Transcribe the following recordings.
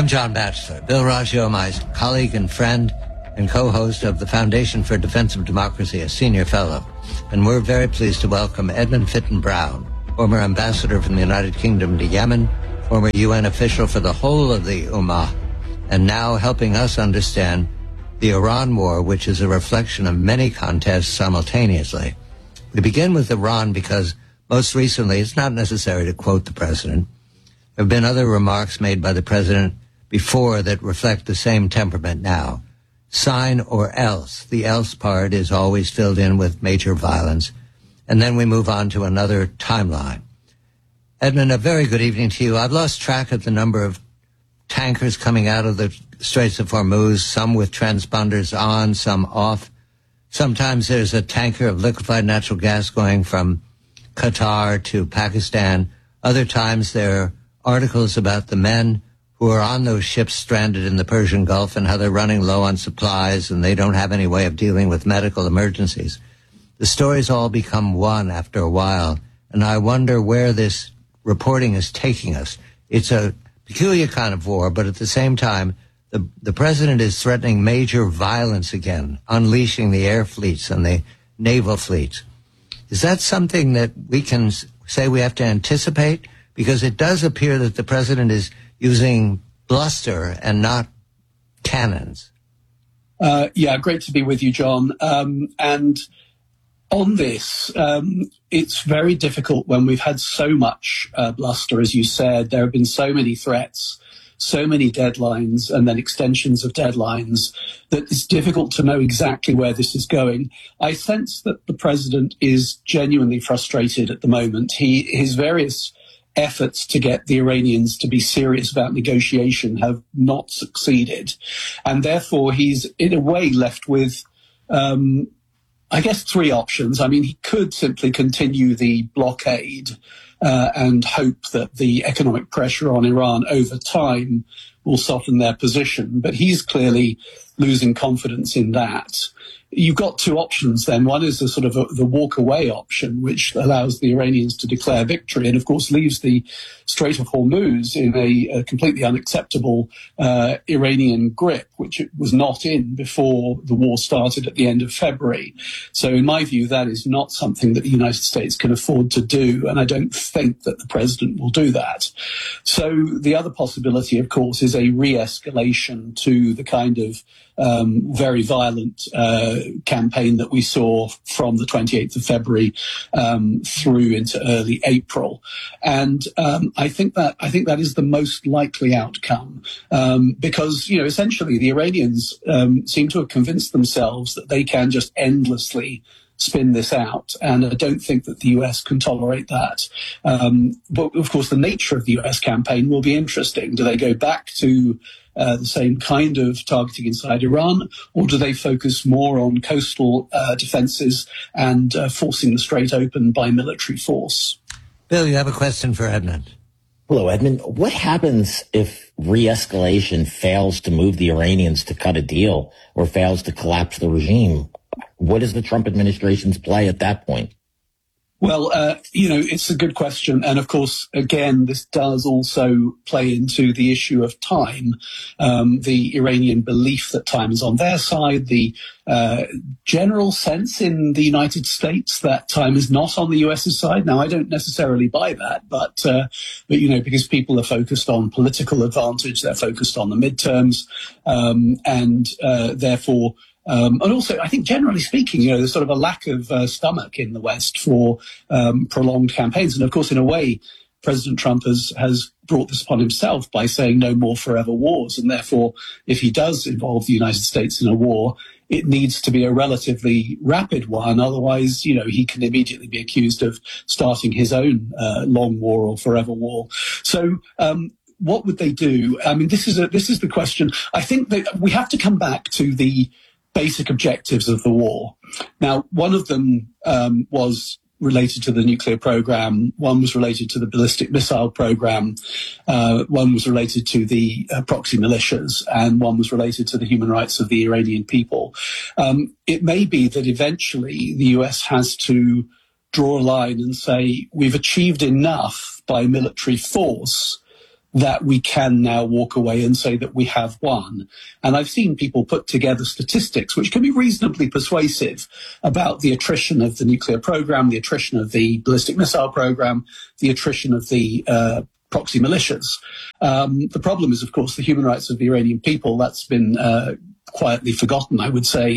I'm John Batchelor. Bill Raggio, my colleague and friend and co-host of the Foundation for Defense of Democracy, a senior fellow. And we're very pleased to welcome Edmund Fitton Brown, former ambassador from the United Kingdom to Yemen, former UN official for the whole of the Ummah, and now helping us understand the Iran war, which is a reflection of many contests simultaneously. We begin with Iran because most recently, it's not necessary to quote the president. There have been other remarks made by the president before that reflect the same temperament now. Sign or else. The else part is always filled in with major violence. And then we move on to another timeline. Edmund, a very good evening to you. I've lost track of the number of tankers coming out of the Straits of Hormuz, some with transponders on, some off. Sometimes there's a tanker of liquefied natural gas going from Qatar to Pakistan. Other times there are articles about the men who are on those ships stranded in the Persian Gulf and how they're running low on supplies and they don't have any way of dealing with medical emergencies. The stories all become one after a while, and I wonder where this reporting is taking us. It's a peculiar kind of war, but at the same time, the president is threatening major violence again, unleashing the air fleets and the naval fleets. Is that something that we can say we have to anticipate? Because it does appear that the president is using bluster and not cannons. Yeah, great to be with you, John. And on this, it's very difficult when we've had so much bluster, as you said. There have been so many threats, so many deadlines, and then extensions of deadlines, that it's difficult to know exactly where this is going. I sense that the president is genuinely frustrated at the moment. His various efforts to get the Iranians to be serious about negotiation have not succeeded. And therefore, he's in a way left with, I guess, three options. I mean, he could simply continue the blockade and hope that the economic pressure on Iran over time will soften their position. But he's clearly losing confidence in that. You've got two options then. One is the sort of the walk away option, which allows the Iranians to declare victory and, of course, leaves the Strait of Hormuz in a completely unacceptable Iranian grip, which it was not in before the war started at the end of February. So in my view, that is not something that the United States can afford to do, and I don't think that the president will do that. So the other possibility, of course, is a re-escalation to the kind of very violent campaign that we saw from the 28th of February through into early April. And I think that is the most likely outcome because, you know, essentially the Iranians seem to have convinced themselves that they can just endlessly spin this out. And I don't think that the US can tolerate that. But of course, the nature of the US campaign will be interesting. Do they go back to the same kind of targeting inside Iran, or do they focus more on coastal defenses and forcing the strait open by military force? Bill, you have a question for Edmund. Hello, Edmund. What happens if re-escalation fails to move the Iranians to cut a deal or fails to collapse the regime? What is the Trump administration's play at that point? Well, you know, it's a good question. And of course, again, this does also play into the issue of time, the Iranian belief that time is on their side, the general sense in the United States that time is not on the US's side. Now, I don't necessarily buy that, but you know, because people are focused on political advantage, they're focused on the midterms, and therefore, and also, I think generally speaking, you know, there's sort of a lack of stomach in the West for prolonged campaigns. And of course, in a way, President Trump has brought this upon himself by saying no more forever wars. And therefore, if he does involve the United States in a war, it needs to be a relatively rapid one. Otherwise, you know, he can immediately be accused of starting his own long war or forever war. So, what would they do? I mean, this is the question. I think that we have to come back to the basic objectives of the war. Now, one of them was related to the nuclear program, one was related to the ballistic missile program, one was related to the proxy militias, and one was related to the human rights of the Iranian people. It may be that eventually the US has to draw a line and say, we've achieved enough by military force, that we can now walk away and say that we have won. And I've seen people put together statistics which can be reasonably persuasive about the attrition of the nuclear program, the attrition of the ballistic missile program, the attrition of the proxy militias. The problem is, of course, the human rights of the Iranian people. That's been quietly forgotten, I would say,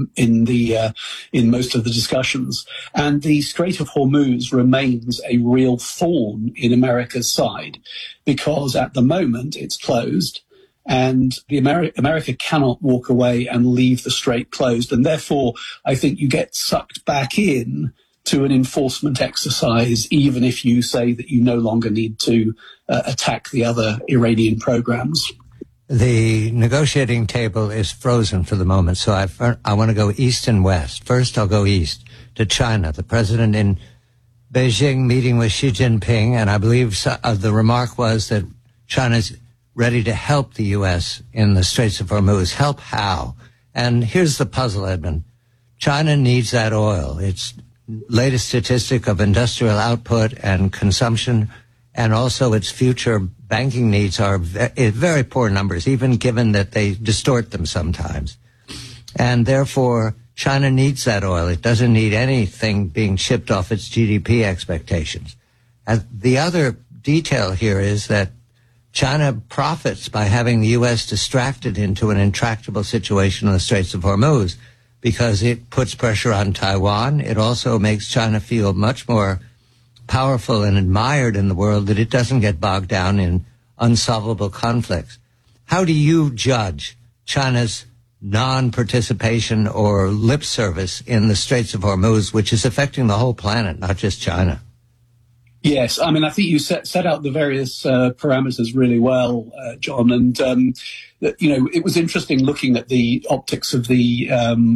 in most of the discussions. And the Strait of Hormuz remains a real thorn in America's side, because at the moment it's closed, and America cannot walk away and leave the strait closed. And therefore, I think you get sucked back in to an enforcement exercise, even if you say that you no longer need to attack the other Iranian programs. The negotiating table is frozen for the moment, so I want to go east and west. First, I'll go east to China. The president in Beijing meeting with Xi Jinping, and I believe the remark was that China's ready to help the U.S. in the Straits of Hormuz. Help how? And here's the puzzle, Edmund. China needs that oil. Its latest statistic of industrial output and consumption, and also its future banking needs are very poor numbers, even given that they distort them sometimes. And therefore, China needs that oil. It doesn't need anything being shipped off its GDP expectations. And the other detail here is that China profits by having the U.S. distracted into an intractable situation in the Straits of Hormuz, because it puts pressure on Taiwan. It also makes China feel much more powerful and admired in the world, that it doesn't get bogged down in unsolvable conflicts. How do you judge China's non-participation or lip service in the Straits of Hormuz, which is affecting the whole planet, not just China? Yes, I mean, I think you set out the various parameters really well, John. And, it was interesting looking at the optics of the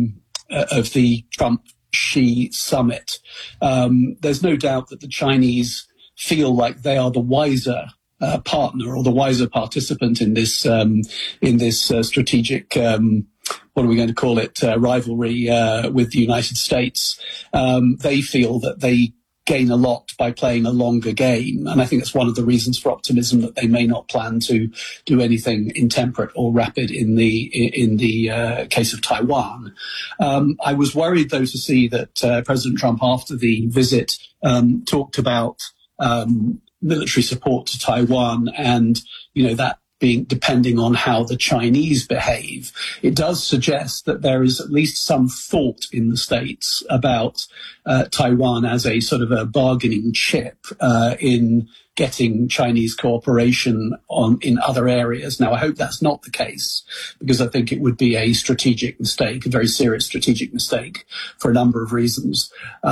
Trump-Xi summit. There's no doubt that the Chinese feel like they are the wiser partner or the wiser participant in this strategic, what are we going to call it, rivalry with the United States. They feel that they gain a lot by playing a longer game. And I think that's one of the reasons for optimism, that they may not plan to do anything intemperate or rapid in the case of Taiwan. I was worried, though, to see that President Trump, after the visit, talked about military support to Taiwan, and, that being depending on how the Chinese behave. It does suggest that there is at least some thought in the States about Taiwan as a sort of a bargaining chip in getting Chinese cooperation in other areas. Now, I hope that's not the case, because I think it would be a strategic mistake, a very serious strategic mistake, for a number of reasons.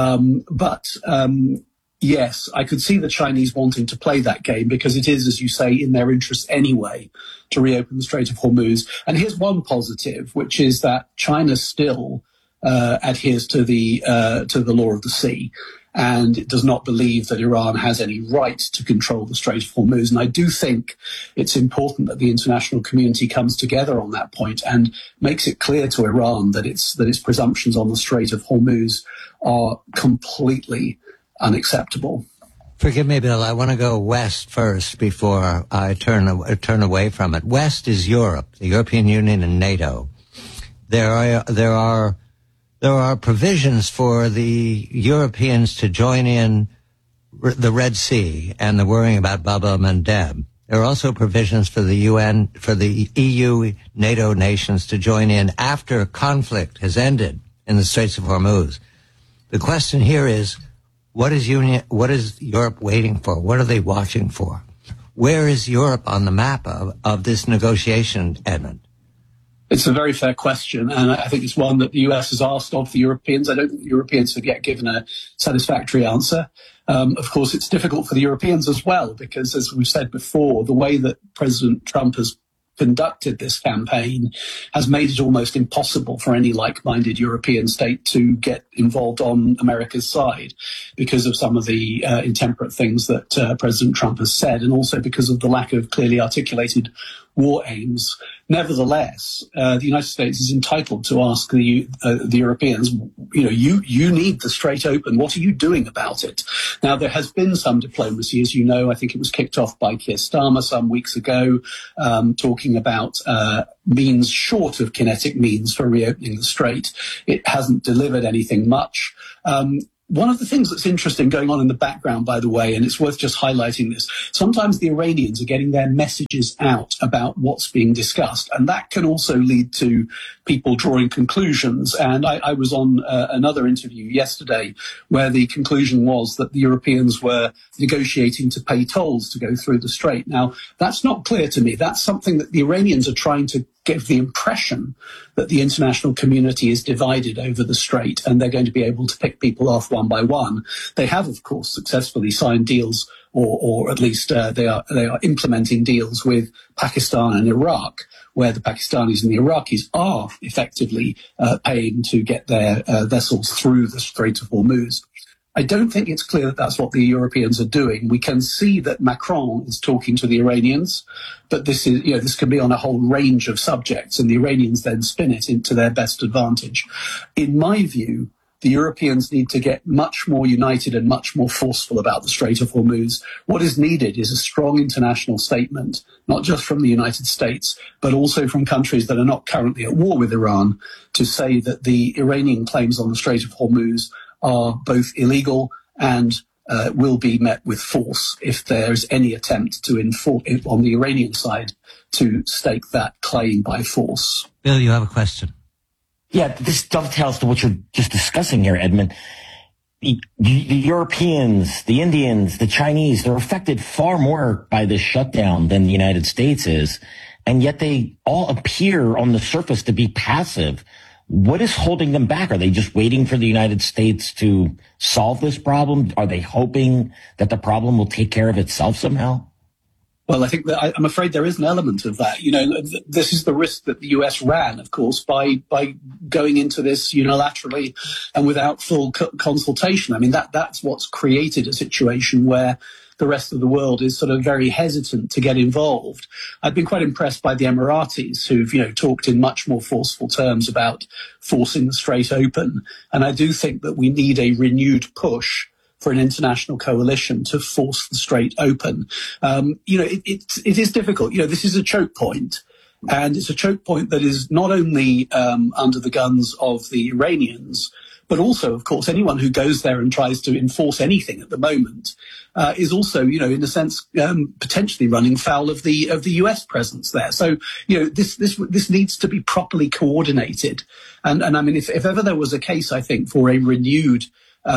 Yes, I could see the Chinese wanting to play that game, because it is, as you say, in their interest anyway to reopen the Strait of Hormuz. And here's one positive, which is that China still adheres to the law of the sea, and it does not believe that Iran has any right to control the Strait of Hormuz. And I do think it's important that the international community comes together on that point and makes it clear to Iran that its presumptions on the Strait of Hormuz are completely unacceptable. Forgive me, Bill. I want to go west first before I turn away from it. West is Europe, the European Union, and NATO. There are provisions for the Europeans to join in the Red Sea and the worrying about Bab el-Mandeb. There are also provisions for the UN, for the EU, NATO nations to join in after conflict has ended in the Straits of Hormuz. The question here is, what is Europe waiting for? What are they watching for? Where is Europe on the map of this negotiation, Edmund? It's a very fair question, and I think it's one that the US has asked of the Europeans. I don't think the Europeans have yet given a satisfactory answer. Of course, it's difficult for the Europeans as well, because, as we've said before, the way that President Trump has conducted this campaign has made it almost impossible for any like-minded European state to get involved on America's side, because of some of the intemperate things that President Trump has said, and also because of the lack of clearly articulated war aims. Nevertheless, the United States is entitled to ask the Europeans, you need the Strait open. What are you doing about it? Now, there has been some diplomacy, as you know. I think it was kicked off by Keir Starmer some weeks ago, talking about means short of kinetic means for reopening the Strait. It hasn't delivered anything much. One of the things that's interesting going on in the background, by the way, and it's worth just highlighting this, sometimes the Iranians are getting their messages out about what's being discussed, and that can also lead to people drawing conclusions. And I was on another interview yesterday where the conclusion was that the Europeans were negotiating to pay tolls to go through the Strait. Now, that's not clear to me. That's something that the Iranians are trying to give the impression that the international community is divided over the Strait and they're going to be able to pick people off one by one. They have, of course, successfully signed deals, or at least they are implementing deals with Pakistan and Iraq, where the Pakistanis and the Iraqis are effectively paying to get their vessels through the Strait of Hormuz. I don't think it's clear that that's what the Europeans are doing. We can see that Macron is talking to the Iranians, but this can be on a whole range of subjects, and the Iranians then spin it into their best advantage. In my view, the Europeans need to get much more united and much more forceful about the Strait of Hormuz. What is needed is a strong international statement, not just from the United States, but also from countries that are not currently at war with Iran, to say that the Iranian claims on the Strait of Hormuz are both illegal and will be met with force if there's any attempt to enforce on the Iranian side to stake that claim by force. Bill, you have a question. Yeah, this dovetails to what you're just discussing here, Edmund. The Europeans, the Indians, the Chinese, they're affected far more by this shutdown than the United States is, and yet they all appear on the surface to be passive. What is holding them back? Are they just waiting for the United States to solve this problem? Are they hoping that the problem will take care of itself somehow? Well, I think that I'm afraid there is an element of that. This is the risk that the US ran, of course, by going into this unilaterally and without full consultation. I mean, that's what's created a situation where the rest of the world is sort of very hesitant to get involved. I've been quite impressed by the Emiratis, who've, talked in much more forceful terms about forcing the Strait open. And I do think that we need a renewed push for an international coalition to force the Strait open. It is difficult. This is a choke point. And it's a choke point that is not only under the guns of the Iranians, but also, of course, anyone who goes there and tries to enforce anything at the moment is also, in a sense, potentially running foul of the US presence there. So, this needs to be properly coordinated. And I mean, if ever there was a case, I think, for a renewed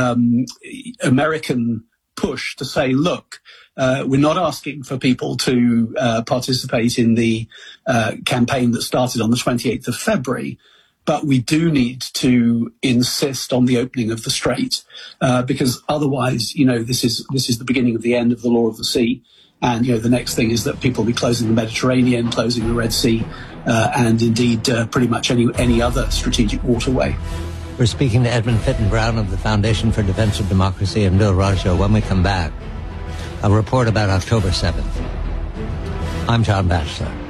American push to say, look, we're not asking for people to participate in the campaign that started on the 28th of February, but we do need to insist on the opening of the Strait because otherwise, this is the beginning of the end of the law of the sea. And, the next thing is that people will be closing the Mediterranean, closing the Red Sea, and indeed pretty much any other strategic waterway. We're speaking to Edmund Fitton Brown of the Foundation for Defense of Democracy and Bill Rajjo. When we come back, a report about October 7th. I'm John Batchelor.